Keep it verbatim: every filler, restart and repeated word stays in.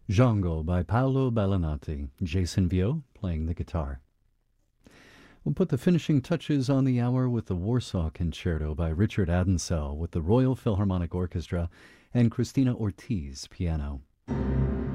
Django by Paolo Ballinati, Jason Vio playing the guitar. We'll put the finishing touches on the hour with the Warsaw Concerto by Richard Adensell with the Royal Philharmonic Orchestra and Christina Ortiz piano.